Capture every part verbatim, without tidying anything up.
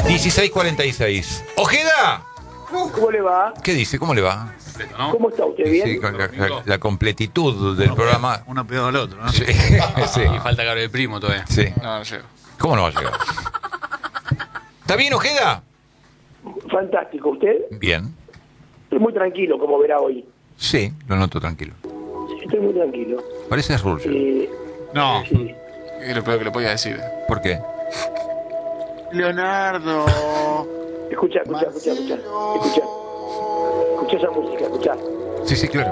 dieciséis cuarenta y seis. ¡Ojeda! ¿Cómo le va? ¿Qué dice? ¿Cómo le va? ¿No? ¿Cómo está usted? ¿Bien? Sí, con la, la, la completitud del programa. Uno pegado al otro, ¿no? Sí, sí. Y falta que hable el primo todavía. Sí. No, no llego. ¿Cómo no va a llegar? ¿Está bien, Ojeda? Fantástico. ¿Usted? Bien. Estoy muy tranquilo, como verá hoy. Sí, lo noto tranquilo. Estoy muy tranquilo. Parece Rulger. Eh, No. sí. Es lo peor que le podía decir. ¿Por qué? Leonardo. Escucha, escucha, escucha, escucha. Escucha. Escucha esa música, escucha. Sí, sí, claro.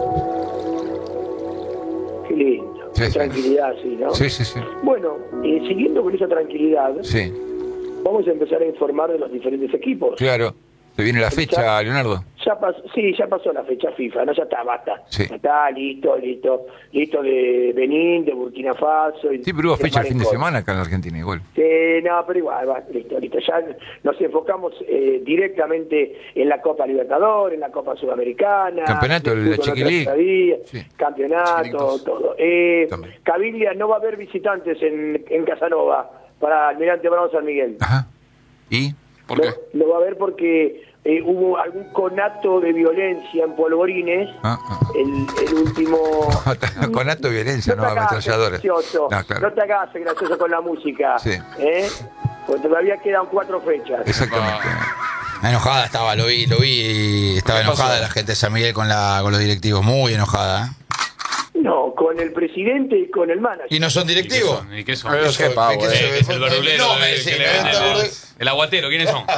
Qué lindo. Sí, sí. Tranquilidad, sí, ¿no? Sí, sí, sí. Bueno, eh, siguiendo con esa tranquilidad, Sí, vamos a empezar a informar de los diferentes equipos. claro. ¿Te viene la fecha, Leonardo? Ya pasó, sí, ya pasó la fecha FIFA, no, ya está, basta. Sí. Ya está, listo, listo. Listo de Benín, de Burkina Faso. Y Sí, pero hubo de fecha el fin de Malecón. semana acá en la Argentina igual. Sí, no, pero igual, va, listo, listo. Ya nos enfocamos eh, directamente en la Copa Libertadores, en la Copa Sudamericana. Campeonato, el la fútbol Chiqui otra League. estadía, Sí. Campeonato, Chiquilitos. todo. Eh, También. Cabilia, no va a haber visitantes en, en Casanova para Almirante Brown San Miguel. Ajá. ¿Y? ¿Por no, qué? no va a haber porque eh, hubo algún conato de violencia en Polvorines. Ah, ah. El, el último... Con acto de violencia, no, te hagas ametralladores. gracioso, No, claro. no te hagas gracioso con la música. Sí. ¿Eh? Porque todavía quedan cuatro fechas. Exactamente. Enojada estaba, lo vi, lo vi y estaba ¿Qué pasó? enojada la gente de San Miguel con la con los directivos, muy enojada. ¿eh? No, con el presidente y con el manager. ¿Y no son directivos? ¿Y qué son? Pero ¿Qué eso, son? qué pavo, ¿Qué eh. es? ¿Qué es el verdulero? No, me que decís, le me vende está el- burde- el aguatero, ¿quiénes son?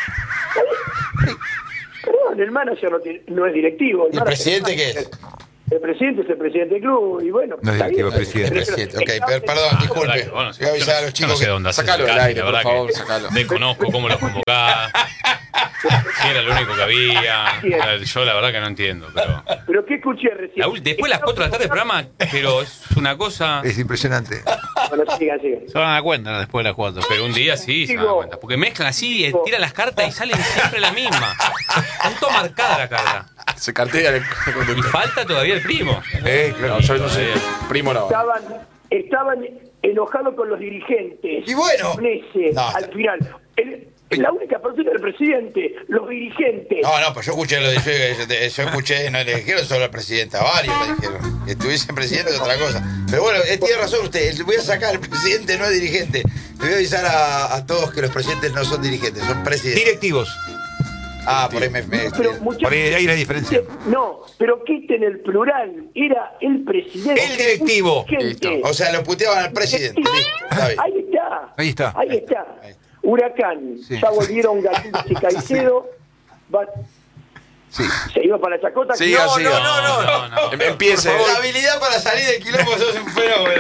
Perdón, el manager no, tiene- no es directivo. ¿Y el manager presidente es qué manager. es? El presidente es el presidente del club y bueno. No es está directivo, bien. presidente. Presidente, ok, Está- per- perdón, disculpe. Bueno, sí, Voy a avisar a yo los no chicos sé que... dónde haces Sacalo el del casting, aire, la por verdad favor, que sacalo. desconozco cómo los convocás. Si era lo único que había. Bien. Yo la verdad que no entiendo, pero... Pero ¿qué escuché recién? La ul- después de las cuatro de la tarde el programa, pero es una cosa... Es impresionante. Bueno, sigan, sigan. Se van a dar cuenta, ¿no? Después de las cuatro. Pero un día sí se dan Digo- cuenta. Porque mezclan así, y tiran las cartas y salen siempre la misma. Están toda marcada la carta. Se cartea el Y falta todavía el primo. Eh, claro. No, yo no sé. Primo no. Estaban, estaban enojados con los dirigentes. Y bueno. Con ese, No. al final. El- la única persona del presidente, los dirigentes. No, no, pues yo escuché lo de yo, yo escuché, no le dijeron solo al presidente, a varios le dijeron. Que estuviesen presidente es otra cosa. Pero bueno, eh, tiene razón usted, voy a sacar al presidente, no es dirigente. Le voy a avisar a, a todos que los presidentes no son dirigentes, son presidentes. Directivos. Ah, por ahí me... me- Pero muchachos, Por ahí hay una diferencia. no, pero quiten el plural. Era el presidente. El directivo. Dirigente. o sea, lo puteaban al presidente. Listo, está bien. Ahí está. Ahí está. Ahí está. Huracán. Sí. Ya volvieron Gatúbez y Caicedo. Va- Sí. ¿Se iba para la chacota? Siga, no, siga. no, No, no, no. no. Em- Empiece. La habilidad para salir del quilombo sos un fenómeno.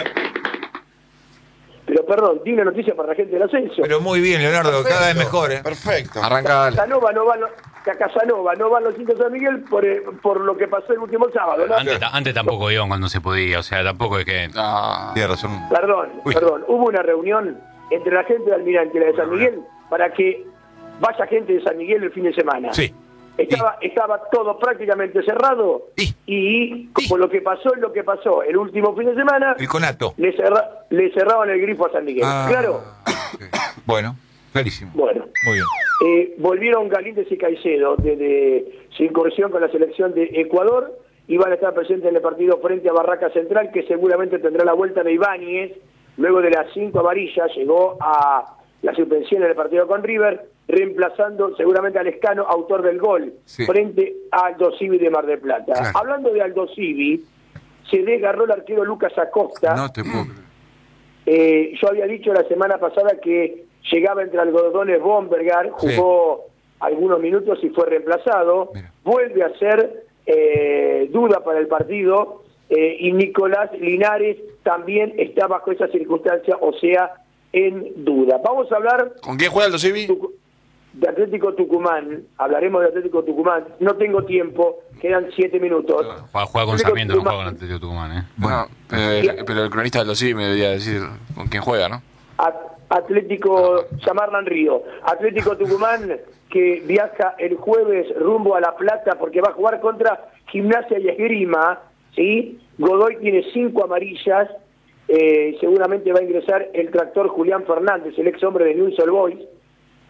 Pero perdón, di una noticia para la gente del ascenso. Pero muy bien, Leonardo, cada vez Perfecto, mejor, ¿eh? Perfecto. Arranca, dale. Casanova no van, que a Casanova no van los hinchas de San Miguel por, eh, por lo que pasó el último sábado, ¿no? Antes, ta- antes tampoco iban cuando se podía, o sea, tampoco es que... No. Tiene razón. Perdón, Uy. perdón. Hubo una reunión entre la gente de Almirante y la de San Miguel para que vaya gente de San Miguel el fin de semana. Sí. Estaba, estaba todo prácticamente cerrado Y- y como lo que pasó es lo que pasó el último fin de semana, El conato. le, cerra- le cerraban el grifo a San Miguel. Ah, Claro. ok. Bueno, clarísimo. Bueno. Muy bien. Eh, volvieron Galíndez y Caicedo desde su incursión con la selección de Ecuador y van a estar presentes en el partido frente a Barraca Central, que seguramente tendrá la vuelta de Ibáñez. Luego de las cinco amarillas llegó a la suspensión en el partido con River, reemplazando seguramente al Lescano, autor del gol, Sí. frente a Aldo Civi de Mar del Plata. Claro. Hablando de Aldo Civi, se desgarró el arquero Lucas Acosta. No te puedo creer. Eh, yo había dicho la semana pasada que llegaba entre algodones Bombergar, jugó algunos minutos y fue reemplazado. Mira. Vuelve a ser eh, duda para el partido eh, y Nicolás Linares también está bajo esa circunstancia, o sea, en duda. Vamos a hablar ¿Con quién juega el Dosivi? Tucu- de Atlético Tucumán, hablaremos de Atlético Tucumán, no tengo tiempo, quedan siete minutos. Juega, juega con Atlético Sarmiento, no Tucumán. juega con Atlético Tucumán, ¿eh? Bueno, pero, pero el cronista del Dosivi me debería decir con quién juega, ¿no? At- Atlético Samarlan Río, Atlético Tucumán que viaja el jueves rumbo a La Plata porque va a jugar contra Gimnasia y Esgrima, ¿sí? Godoy tiene cinco amarillas, eh, seguramente va a ingresar el tractor Julián Fernández, el ex hombre de Newell's Old Boys,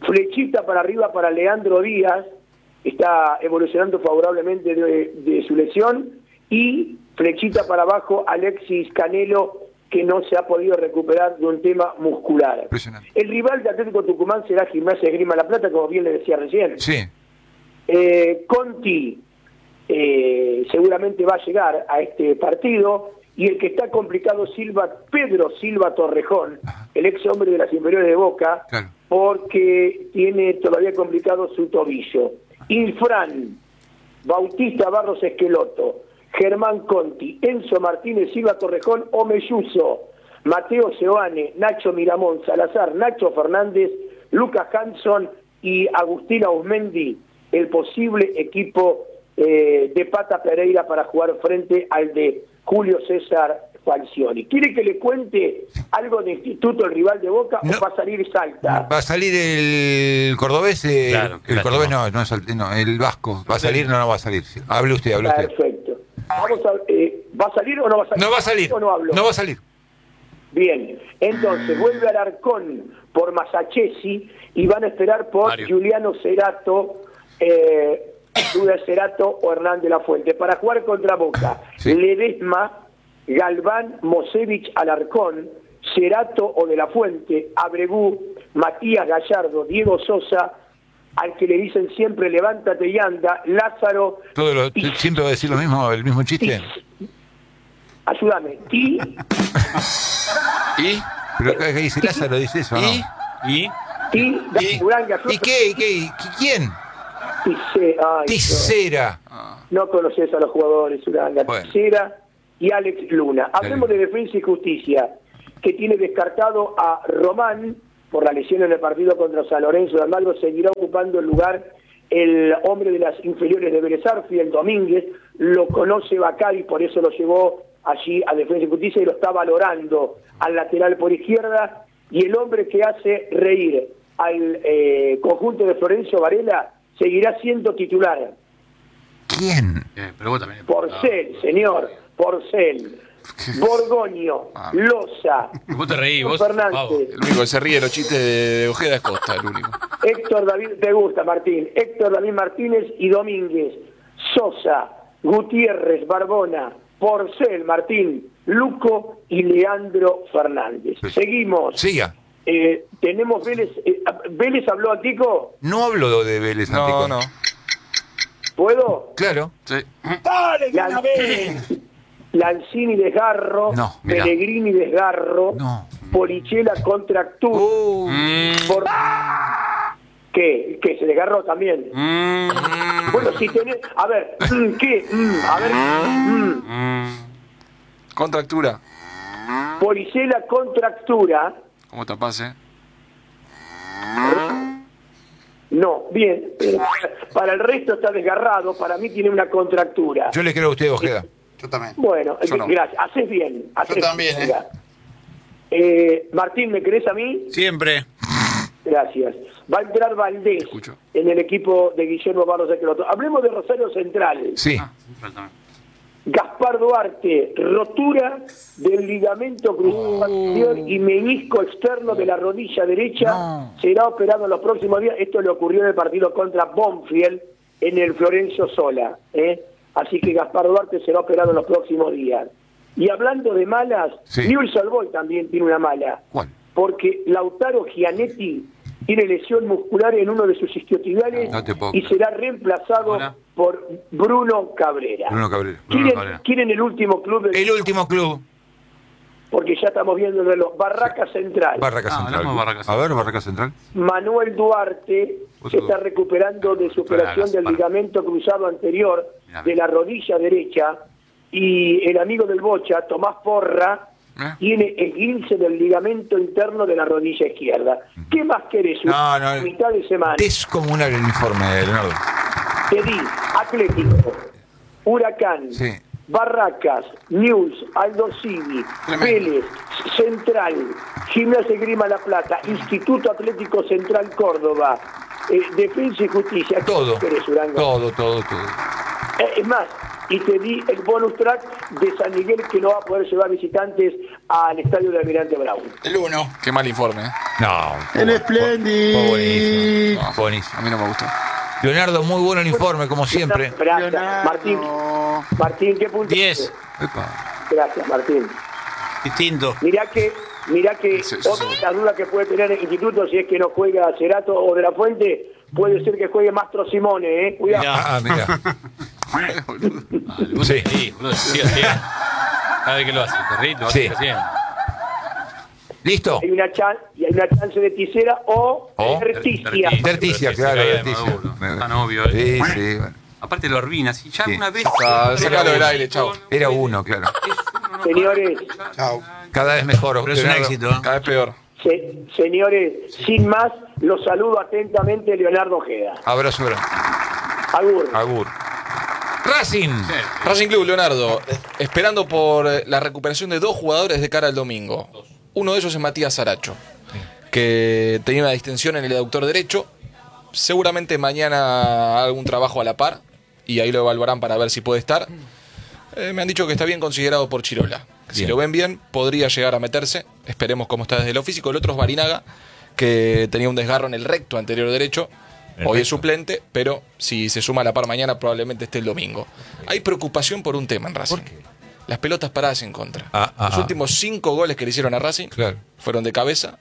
Flechita para arriba para Leandro Díaz, está evolucionando favorablemente de, de su lesión, y flechita para abajo Alexis Canelo, que no se ha podido recuperar de un tema muscular. El rival de Atlético Tucumán será Gimnasia Esgrima La Plata, como bien le decía recién. Sí. Eh, Conti eh, seguramente va a llegar a este partido, y el que está complicado Silva, Pedro Silva Torrejón, Ajá. el ex hombre de las inferiores de Boca, claro. porque tiene todavía complicado su tobillo. Infran, Bautista Barros Esqueloto, Germán Conti, Enzo Martínez, Silva Torrejón, Omeyuso, Mateo Seoane, Nacho Miramón, Salazar, Nacho Fernández, Lucas Hanson y Agustín Ausmendi, el posible equipo eh, de Pata Pereira para jugar frente al de Julio César Falcioni. ¿Quiere que le cuente algo de Instituto, el rival de Boca, no, o va a salir Salta? Va a salir el cordobés, eh, claro, el cordobés no, no, es, no, el vasco. ¿Va a salir? No, no va a salir. Hable usted, hable usted. Perfecto. Vamos a, eh, ¿Va a salir o no va a salir? No va a salir. ¿O no hablo? No va a salir. Bien, entonces vuelve Alarcón por Masachesi y van a esperar por Mario. Giuliano Cerato, eh, Duda Cerato o Hernán de la Fuente. Para jugar contra Boca, sí. Ledesma, Galván, Mosevich, Alarcón, Cerato o de la Fuente, Abregú, Matías Gallardo, Diego Sosa, al que le dicen siempre levántate y anda, Lázaro... Todo lo, y, ¿Siempre va a decir lo mismo, el mismo chiste? Y, ayúdame. Y... ¿Y? ¿Pero acá dice Lázaro, dice eso, ¿Y? no? ¿Y? ¿Y? ¿Y? Uranga, ¿Y qué? ¿Y qué? ¿Y quién? Tisera. Tisera. No, no conoces a los jugadores, Uranga. Bueno. Tisera y Alex Luna. Hablemos de Defensa y Justicia, que tiene descartado a Román por la lesión en el partido contra San Lorenzo de Almagro. Seguirá ocupando el lugar el hombre de las inferiores de Vélez Arfi, el Domínguez. Lo conoce Bacari, por eso lo llevó allí a Defensa y Justicia y lo está valorando al lateral por izquierda. Y el hombre que hace reír al eh, conjunto de Florencio Varela seguirá siendo titular. ¿Quién? Eh, pero vos también. Porcel, señor, Porcel. Borgoño, ah. Loza, vos te reí, vos, Fernández. El único que se ríe de los chistes de Ojeda es Costa, el único. Héctor David, te gusta Martín, Héctor David Martínez y Domínguez, Sosa, Gutiérrez, Barbona, Porcel, Martín, Luco y Leandro Fernández. Seguimos. Siga. Eh, tenemos Vélez. Eh, ¿Vélez habló a Tico? No hablo de Vélez a No, Tico. no. ¿Puedo? Claro. Sí. ¡Dale, Lan- Lanzini desgarro, No, mirá. Pellegrini desgarro, No. Porichela contractura. Uh. Por... ¿Qué? ¿Qué? ¿Se desgarró también? Mm. Bueno, si tenés... A ver, ¿qué? Mm, a ver... Mm. Contractura. Porichela contractura. ¿Cómo tapás, eh? No, bien. Para el resto está desgarrado, para mí tiene una contractura. Yo le creo a usted, Ojeda. Yo también. Bueno, Yo no. gracias. Haces bien. Haces Yo también, bien. ¿eh? Eh, Martín, ¿me querés a mí? Siempre. Gracias. Va a entrar Valdés Escucho. en el equipo de Guillermo Barros Esqueloto. Hablemos de Rosario Central. Sí. Ah, Gaspar Duarte, rotura del ligamento cruzado anterior y menisco externo de la rodilla derecha. No. Será operado en los próximos días. Esto le ocurrió en el partido contra Bonfield en el Florencio Sola. ¿eh? Así que Gaspar Duarte será operado en los próximos días. Y hablando de malas, sí. Newell's Old Boys también tiene una mala. ¿Cuál? Porque Lautaro Gianetti tiene lesión muscular en uno de sus isquiotibiales no te puedo y creer. será reemplazado Hola. por Bruno Cabrera. Bruno Cabrera. ¿Quieren, Bruno Cabrera. quieren el último club? Del... El último club. Porque ya estamos viendo el reloj. Barraca Central. Barraca Ah, Central. hablamos de Barraca A ver, Barraca Central. Manuel Duarte se Otro. está recuperando de su operación del Barraca. ligamento cruzado anterior Mirá. de la rodilla derecha. Y el amigo del Bocha, Tomás Porra, ¿Eh? tiene esguince del ligamento interno de la rodilla izquierda. ¿Qué más querés? No, no. Mitad de semana. Descomunal el informe, Leonardo. Te di Atlético, Huracán, Sí. Barracas, Newell's, Aldo Civi, Vélez, Central, Gimnasia Esgrima La Plata, Instituto Atlético Central Córdoba, eh, Defensa y Justicia. ¿Qué Todo. querés, Uranga? Todo, todo, todo. Eh, es más, y te di el bonus track de San Miguel, que no va a poder llevar visitantes al estadio de Almirante Brown. El uno. Qué mal informe, ¿eh? No. El Espléndido. Fue buenísimo. No, Buenísimo. a mí no me gustó. Leonardo, muy bueno el informe, como siempre. Gracias, Leonardo. Martín. Martín, ¿qué punto? diez. Gracias, Martín. Distinto. Mirá que, mirá que Sí, sí, otra sí. de las dudas que puede tener el instituto, si es que no juega Cerato o De La Fuente, puede ser que juegue Mastro Simone, ¿eh? Cuidado. Ah, mira. Sí, sí, boludo, siga, siga. Cada vez que lo hace, perrito, lo Sí. hace haciendo. ¿Listo? Hay una chance, y hay una chance de Tisera o O Terticia. Terticia, claro, Se cae de Terticia. Maduro. Tan obvio. Sí, ¿eh? sí. Bueno. Aparte lo arruina. Si ya Sí. una vez. Ah, sacalo del aire, chau. Era uno, claro. Señores, Chao. Cada vez mejor. Pero es un Leonardo. éxito, ¿eh? Cada vez peor. se- señores, sin más, los saludo atentamente, Leonardo Ojeda. Abrazo grande. Agur. Agur. Racing. Racing Club, Leonardo, esperando por eh, la recuperación de dos jugadores de cara al domingo. Uno de ellos es Matías Saracho, que tenía una distensión en el aductor derecho. Seguramente mañana algún trabajo a la par y ahí lo evaluarán para ver si puede estar. Eh, me han dicho que está bien considerado por Chirola. Que si Bien. lo ven bien, podría llegar a meterse. Esperemos cómo está desde lo físico. El otro es Barinaga, que tenía un desgarro en el recto anterior derecho. El Hoy recto. es suplente, pero si se suma a la par mañana probablemente esté el domingo. Hay preocupación por un tema en Racing. ¿Por qué? Las pelotas paradas en contra. Ah, ah, Los ah. últimos cinco goles que le hicieron a Racing Claro. fueron de cabeza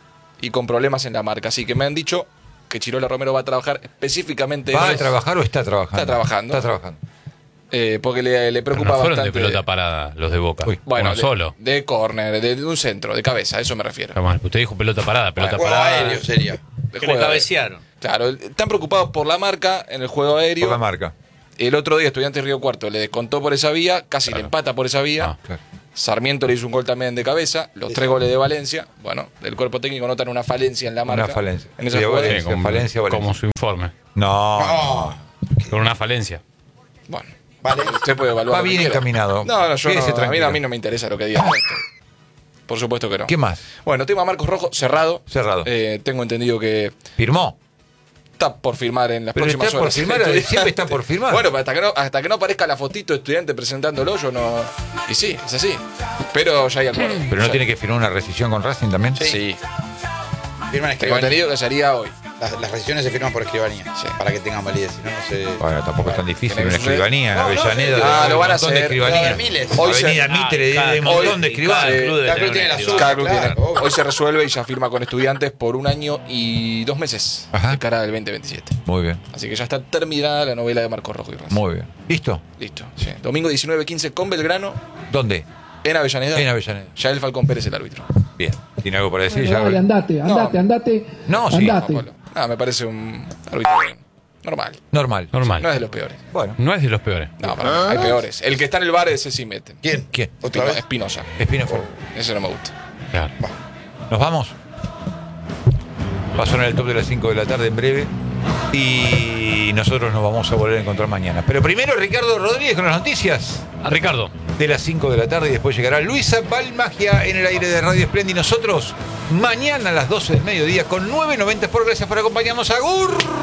y con problemas en la marca. Así que me han dicho que Chirola Romero va a trabajar específicamente ¿Va a eso, trabajar o está trabajando? Está trabajando. Está trabajando. eh, porque le, le Pero preocupa no fueron bastante. de pelota parada los de Boca. Uy, Bueno, Uno de, solo. de córner, de, de un centro, de cabeza, a eso me refiero. Está mal. Usted dijo pelota parada, pelota Juego parada. aéreo sería. De Que juego le aéreo. cabecearon. Claro, están preocupados por la marca en el juego aéreo. Por la marca. El otro día Estudiantes Río Cuarto le descontó por esa vía, casi le empata por esa vía. Ah. Claro. Sarmiento le hizo un gol también de cabeza, los tres goles de Valencia. Bueno, el cuerpo técnico notan una falencia en la marca. Una falencia. En esa Sí, jugada. Valencia. Sí, como, Falencia, Valencia. como su informe. No. No. Con una falencia. Bueno, Vale. usted puede evaluar. Va lo que bien quiera. encaminado. No, no, yo no, Quédese a, mí, tranquilo. a mí no me interesa lo que diga el resto. Por supuesto que no. ¿Qué más? Bueno, tema Marcos Rojo, cerrado. Cerrado. Eh, tengo entendido que ¿Firmó? está por firmar en las Pero próximas está por horas. firmar, Estudiante. siempre está por firmar. Bueno, pero hasta que no, hasta que no aparezca la fotito de estudiante presentándolo, yo no. Y sí, es así. Pero ya hay acuerdo. ¿Pero no Ya- tiene que firmar una rescisión con Racing también? Sí. Firman Tengo escribanía. entendido que sería hoy. Las, las rescisiones se firman por escribanía. Sí. Para que tengan validez. Si no, no se. Bueno, tampoco es tan difícil. Tenés Una que- escribanía en No, no, Avellaneda. sí. Ah, hay lo un van a montón de hacer. escribanías. Debe haber miles. Hoy se- Avenida Ah, Mitre, cada hay un club- montón de cada escribanías. club debe Cada tener club tiene una la escribanía. Cada club Claro, tiene. obvio. Hoy se resuelve y ya firma con estudiantes por un año y dos meses Ajá. de cara al veinte veintisiete. Muy bien, Así que ya está terminada la novela de Marcos Rojo y Racing. muy bien. ¿Listo? Listo. Sí. Domingo diecinueve quince con Belgrano ¿Dónde? en Avellaneda. En Avellaneda. Ya el Falcón Pérez el árbitro. Bien. ¿Tiene algo para decir? Bueno, Ya- dale, andate, andate, andate. No, sí, andate. Juan Pablo. Ah, me parece un árbitro normal. Normal. Normal. No es de los peores. Bueno. No es de los peores. No, para mí hay peores. El que está en el bar ese sí mete. ¿Quién? ¿Quién? ¿Otra Espino- vez? Espinosa. Espino Fuerte. Ese no me gusta. Claro. ¿Nos vamos? Va a sonar el top de las cinco de la tarde en breve. Y nosotros nos vamos a volver a encontrar mañana. Pero primero Ricardo Rodríguez con las noticias A Ricardo. de las cinco de la tarde. Y después llegará Luisa Balmagia en el aire de Radio Splendid. Y nosotros mañana a las doce del mediodía con nueve noventa por. Gracias por acompañarnos. ¡Agur!